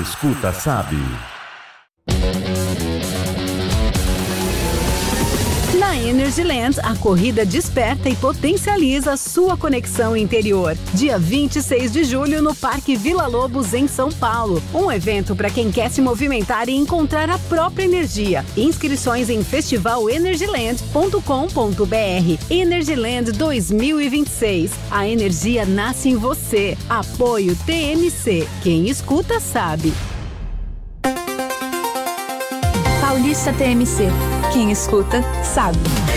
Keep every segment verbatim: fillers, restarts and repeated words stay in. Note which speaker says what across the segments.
Speaker 1: escuta sabe.
Speaker 2: Na Energyland, a corrida desperta e potencializa sua conexão interior. Dia vinte e seis de julho no Parque Vila Lobos, em São Paulo. Um evento para quem quer se movimentar e encontrar a própria energia. Inscrições em festival energyland ponto com ponto b r. Energyland dois mil e vinte e seis. A energia nasce em você. Apoio T M C. Quem escuta sabe.
Speaker 3: Paulista T M C. Quem escuta, sabe.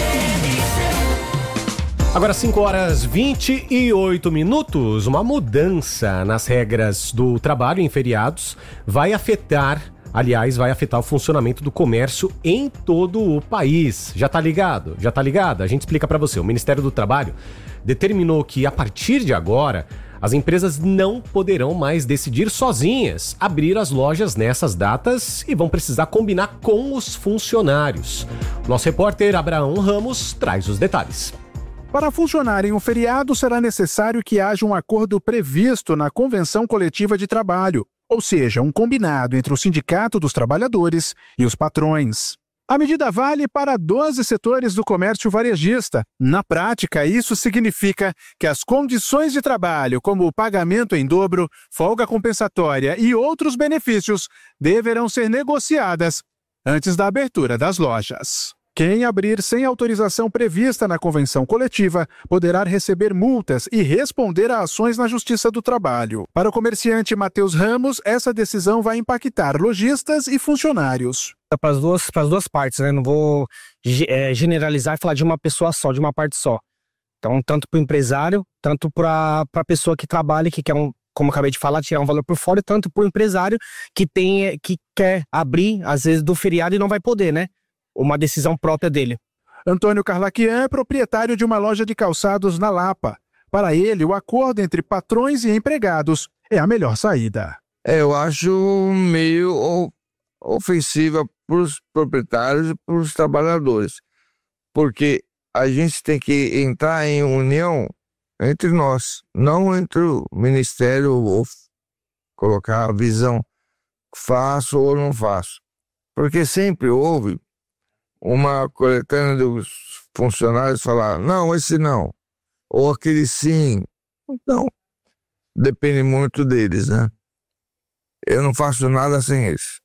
Speaker 4: Agora cinco horas vinte e oito minutos. Uma mudança nas regras do trabalho em feriados vai afetar, aliás, vai afetar o funcionamento do comércio em todo o país. Já tá ligado? Já tá ligado? A gente explica pra você. O Ministério do Trabalho determinou que, a partir de agora, as empresas não poderão mais decidir sozinhas abrir as lojas nessas datas e vão precisar combinar com os funcionários. Nosso repórter Abraão Ramos traz os detalhes.
Speaker 5: Para funcionar em um feriado, será necessário que haja um acordo previsto na Convenção Coletiva de Trabalho, ou seja, um combinado entre o Sindicato dos Trabalhadores e os patrões. A medida vale para doze setores do comércio varejista. Na prática, isso significa que as condições de trabalho, como o pagamento em dobro, folga compensatória e outros benefícios, deverão ser negociadas antes da abertura das lojas. Quem abrir sem autorização prevista na convenção coletiva poderá receber multas e responder a ações na Justiça do Trabalho. Para o comerciante Matheus Ramos, essa decisão vai impactar lojistas e funcionários.
Speaker 6: Para as duas, para as duas partes, né? Não vou é, generalizar e falar de uma pessoa só, de uma parte só. Então, tanto para o empresário, tanto para a pessoa que trabalha, que quer, um, como eu acabei de falar, tirar um valor por fora, e tanto para o empresário que, tem, que quer abrir, às vezes, do feriado e não vai poder, né? Uma decisão própria dele.
Speaker 5: Antônio Carlaquian é proprietário de uma loja de calçados na Lapa. Para ele, o acordo entre patrões e empregados é a melhor saída.
Speaker 7: É, eu acho meio ofensiva para os proprietários e para os trabalhadores, porque a gente tem que entrar em união entre nós, não entre o Ministério ou colocar a visão, faço ou não faço, porque sempre houve uma coletânea dos funcionários falar, não, esse não, ou aquele sim. Então, depende muito deles, né? Eu não faço nada sem eles.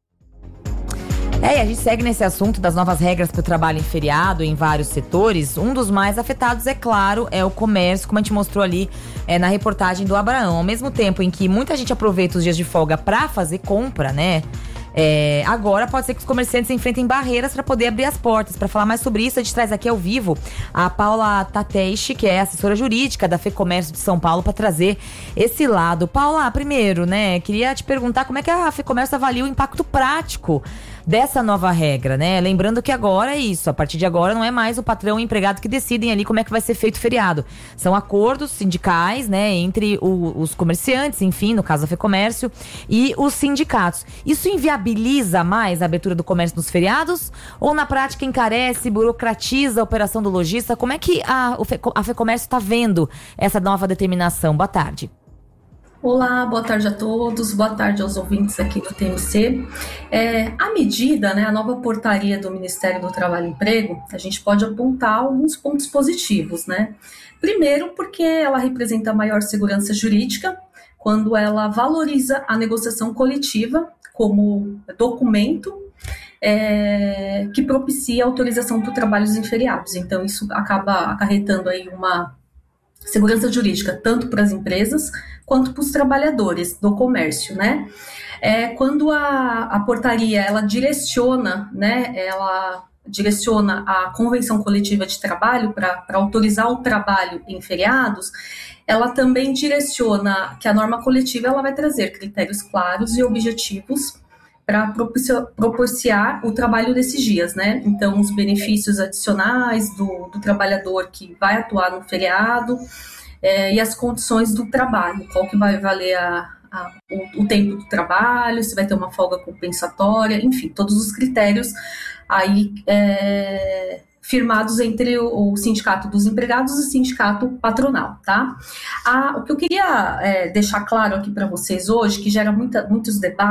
Speaker 8: É, e a gente segue nesse assunto das novas regras para o trabalho em feriado em vários setores. Um dos mais afetados, é claro, é o comércio, como a gente mostrou ali é, na reportagem do Abraão. Ao mesmo tempo em que muita gente aproveita os dias de folga para fazer compra, né? É, agora pode ser que os comerciantes enfrentem barreiras para poder abrir as portas. Para falar mais sobre isso, a gente traz aqui ao vivo a Paula Tateishi, que é assessora jurídica da FEComércio de São Paulo, para trazer esse lado. Paula, primeiro, né, queria te perguntar como é que a FEComércio avalia o impacto prático dessa nova regra, né? Lembrando que agora é isso, a partir de agora não é mais o patrão e o empregado que decidem ali como é que vai ser feito o feriado. São acordos sindicais, né, entre o, os comerciantes, enfim, no caso da FEComércio, e os sindicatos. Isso inviabiliza mais a abertura do comércio nos feriados? Ou na prática encarece, burocratiza a operação do lojista? Como é que a, a FEComércio está vendo essa nova determinação? Boa tarde.
Speaker 9: Olá, boa tarde a todos, boa tarde aos ouvintes aqui do T M C. É, a medida, né, a nova portaria do Ministério do Trabalho e Emprego, a gente pode apontar alguns pontos positivos, né? Primeiro, porque ela representa maior segurança jurídica, quando ela valoriza a negociação coletiva como documento é, que propicia a autorização do trabalho em feriados. Então, isso acaba acarretando aí uma segurança jurídica tanto para as empresas quanto para os trabalhadores do comércio, né? É, quando a, a portaria ela direciona, né? Ela direciona a convenção coletiva de trabalho para autorizar o trabalho em feriados, ela também direciona que a norma coletiva ela vai trazer critérios claros e objetivos para propiciar o trabalho desses dias, né? Então, os benefícios adicionais do, do trabalhador que vai atuar no feriado é, e as condições do trabalho, qual que vai valer a, a, o, o tempo do trabalho, se vai ter uma folga compensatória, enfim, todos os critérios aí é, firmados entre o, o sindicato dos empregados e o sindicato patronal, tá? Ah, o que eu queria é, deixar claro aqui para vocês hoje, que gera muita, muitos debates,